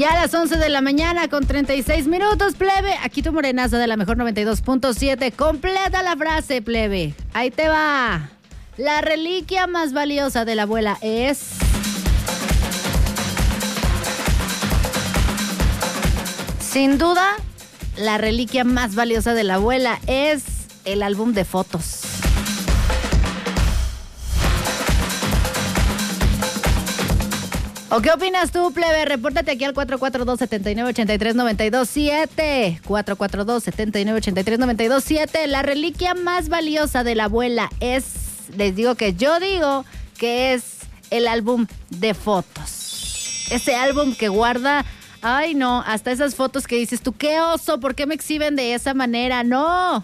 Ya a las 11 de la mañana con 36 minutos, plebe. Aquí tu morenaza de la mejor 92.7. Completa la frase, plebe. Ahí te va. La reliquia más valiosa de la abuela es... Sin duda, la reliquia más valiosa de la abuela es el álbum de fotos. ¿O qué opinas tú, plebe? Repórtate aquí al 442-7983-927. 442-7983-927. La reliquia más valiosa de la abuela es... Les digo que yo digo que es el álbum de fotos. Ese álbum que guarda... Ay, no, hasta esas fotos que dices tú, qué oso, ¿por qué me exhiben de esa manera? No.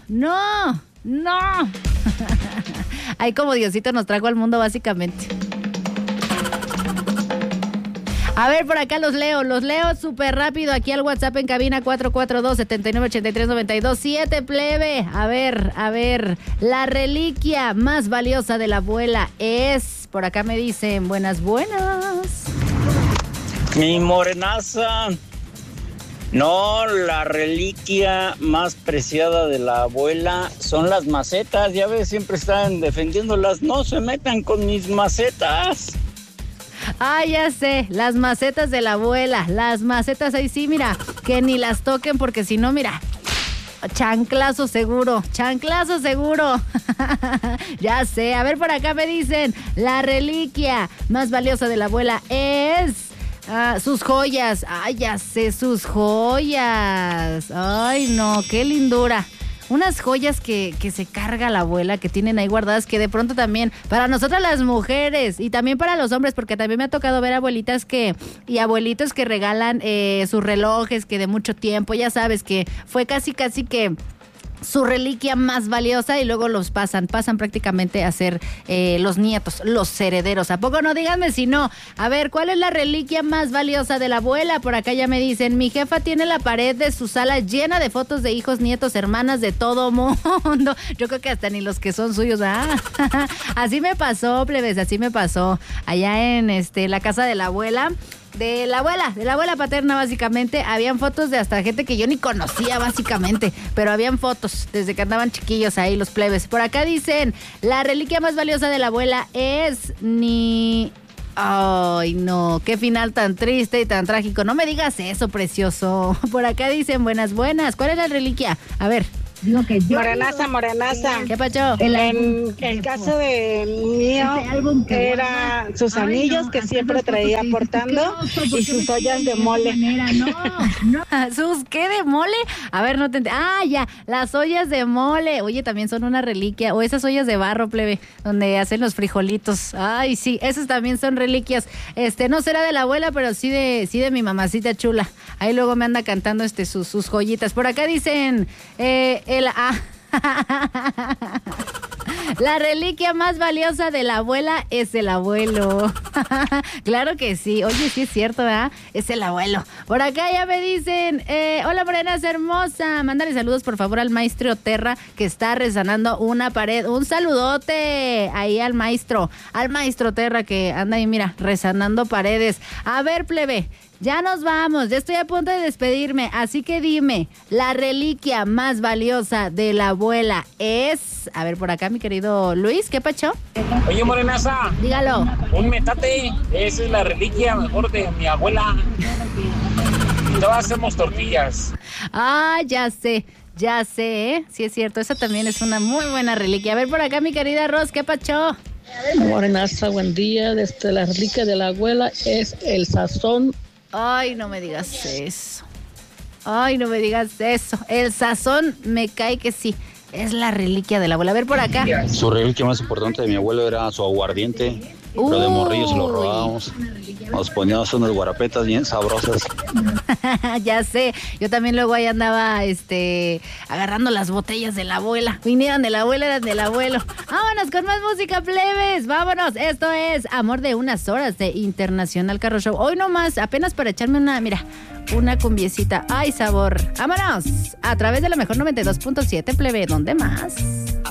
Ay, como Diosito nos trajo al mundo, básicamente. A ver, por acá los leo súper rápido aquí al WhatsApp en cabina 442-7983-927, plebe. A ver, la reliquia más valiosa de la abuela es... Por acá me dicen, buenas. Mi morenaza, no, la reliquia más preciada de la abuela son las macetas. Ya ves, siempre están defendiéndolas. No se metan con mis macetas. Ah, ya sé, las macetas de la abuela. Las macetas ahí sí, mira, que ni las toquen porque si no, mira... Chanclazo seguro. Ya sé, a ver, por acá me dicen, la reliquia más valiosa de la abuela es... sus joyas. Ay, ya sé, sus joyas. Ay, no, qué lindura. Unas joyas que se carga la abuela, que tienen ahí guardadas, que de pronto también, para nosotras las mujeres, y también para los hombres, porque también me ha tocado ver abuelitas y abuelitos que regalan sus relojes, que de mucho tiempo, ya sabes, que fue casi que... su reliquia más valiosa y luego los pasan prácticamente a ser los nietos, los herederos. ¿A poco no? Díganme si no. A ver, ¿cuál es la reliquia más valiosa de la abuela? Por acá ya me dicen, mi jefa tiene la pared de su sala llena de fotos de hijos, nietos, hermanas de todo mundo. Yo creo que hasta ni los que son suyos. Así me pasó, plebes, así me pasó. Allá en la casa de la abuela. De la abuela paterna, básicamente, habían fotos de hasta gente que yo ni conocía, básicamente, pero habían fotos desde que andaban chiquillos ahí, los plebes. Por acá dicen, la reliquia más valiosa de la abuela es Ay, no, qué final tan triste y tan trágico. No me digas eso, precioso. Por acá dicen, buenas. ¿Cuál es la reliquia? A ver. Digo que yo morenaza. ¿Qué pacho? En el caso de mío, era sus anillos que siempre traía portando y sus ollas de mole. No. ¿Sus qué de mole? A ver, no te entiendo. Ah, ya, las ollas de mole. Oye, también son una reliquia. O esas ollas de barro, plebe, donde hacen los frijolitos. Ay, sí, esas también son reliquias. No será de la abuela, pero sí de mi mamacita chula. Ahí luego me anda cantando sus joyitas. Por acá dicen, la reliquia más valiosa de la abuela es el abuelo. Claro que sí. Oye, sí es cierto, ¿verdad? Es el abuelo. Por acá ya me dicen, hola morenas hermosa, mándale saludos por favor al maestro Terra que está rezanando una pared. Un saludote ahí al maestro Terra que anda ahí, mira, rezanando paredes. A ver, plebe, ya nos vamos, ya estoy a punto de despedirme, así que dime, la reliquia más valiosa de la abuela es... A ver, por acá, mi querido Luis, ¿qué pacho? Oye, morenaza. Dígalo. Un metate, esa es la reliquia mejor de mi abuela. Todas hacemos tortillas. Ah, ya sé, ¿eh? Sí es cierto, esa también es una muy buena reliquia. A ver, por acá, mi querida Ros, ¿qué pacho? Morenaza, buen día. La reliquia de la abuela es el sazón. Ay, no me digas eso. El sazón me cae que sí. Es la reliquia de la abuela. A ver por acá. Su reliquia más importante de mi abuelo era su aguardiente. Pero de morrillos lo robábamos. Nos poníamos unas guarapetas bien sabrosas. Ya sé, yo también luego ahí andaba agarrando las botellas de la abuela. Vinieron de la abuela, eran del abuelo. Vámonos con más música, plebes. Vámonos. Esto es Amor de unas horas de Internacional Carro Show. Hoy nomás, apenas para echarme una cumbiecita. ¡Ay, sabor! ¡Vámonos! A través de la mejor 92.7, plebe. ¿Dónde más?